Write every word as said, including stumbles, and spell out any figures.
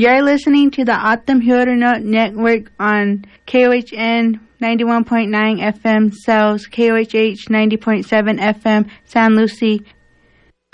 You're listening to the Autumn Huron Network on K O H N ninety-one point nine F M Cells, K O H H ninety point seven F M San Lucie,